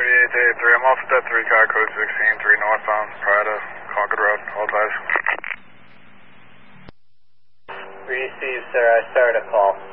3883, I'm off at 3 car code 16, 3 northbound, prior to Concord Road, all ties. Received, sir. I started a call.